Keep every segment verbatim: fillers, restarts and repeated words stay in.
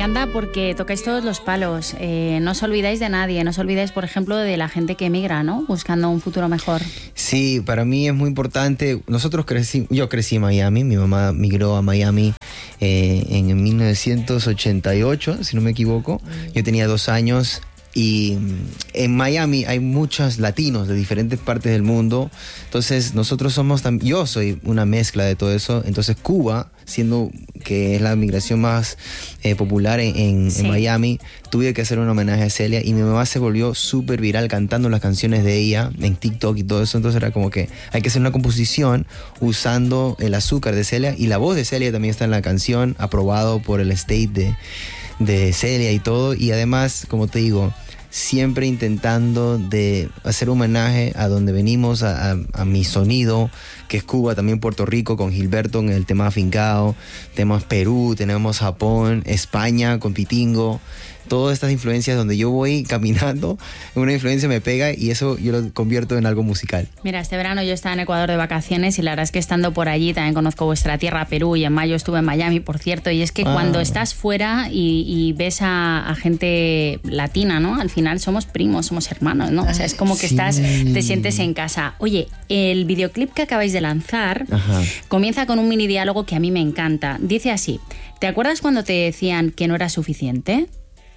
encanta porque tocáis todos los palos. Eh, no os olvidáis de nadie, no os olvidáis, por ejemplo, de la gente que emigra, ¿no? Buscando un futuro mejor. Sí, para mí es muy importante. Nosotros crecí, yo crecí en Miami, mi mamá migró a Miami eh, en mil novecientos ochenta y ocho, si no me equivoco. Yo tenía dos años. Y en Miami hay muchos latinos de diferentes partes del mundo. Entonces nosotros somos, yo soy una mezcla de todo eso. Entonces Cuba, siendo que es la migración más eh, popular en, en, sí. en Miami, tuve que hacer un homenaje a Celia y mi mamá se volvió súper viral cantando las canciones de ella en TikTok y todo eso. Entonces era como que hay que hacer una composición usando el azúcar de Celia, y la voz de Celia también está en la canción, aprobado por el state de, de Celia y todo. Y además, como te digo, siempre intentando de hacer un homenaje a donde venimos, a, a, a mi sonido, que es Cuba, también Puerto Rico con Gilberto en el tema Afincao, tenemos Perú, tenemos Japón, España con Pitingo. Todas estas influencias donde yo voy caminando, una influencia me pega y eso yo lo convierto en algo musical. Mira, este verano yo estaba en Ecuador de vacaciones y la verdad es que estando por allí también conozco vuestra tierra, Perú, y en mayo estuve en Miami, por cierto, y es que ah. cuando estás fuera y, y ves a, a gente latina, ¿no? Al final somos primos, somos hermanos, ¿no? O sea, es como que sí. estás, te sientes en casa. Oye, el videoclip que acabáis de lanzar Ajá. comienza con un mini diálogo que a mí me encanta. Dice así: ¿te acuerdas cuando te decían que no era suficiente?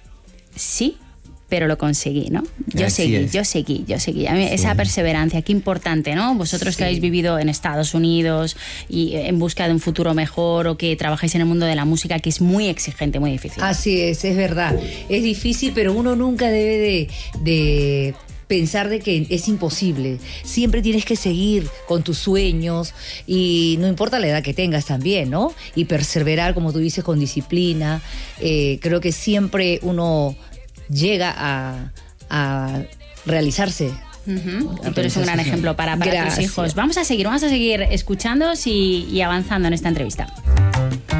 Sí, pero lo conseguí, ¿no? Yo Así seguí, es. yo seguí, yo seguí. A mí, sí. Esa perseverancia, qué importante, ¿no? Vosotros sí. que habéis vivido en Estados Unidos y en busca de un futuro mejor, o que trabajáis en el mundo de la música, que es muy exigente, muy difícil. Así es, es verdad. Es difícil, pero uno nunca debe de... de... pensar de que es imposible. Siempre tienes que seguir con tus sueños y no importa la edad que tengas también, ¿no? Y perseverar, como tú dices, con disciplina. Eh, creo que siempre uno llega a, a realizarse. Uh-huh. Y tú eres un gran ejemplo para, para tus hijos. Vamos a seguir, vamos a seguir escuchándoos y, y avanzando en esta entrevista.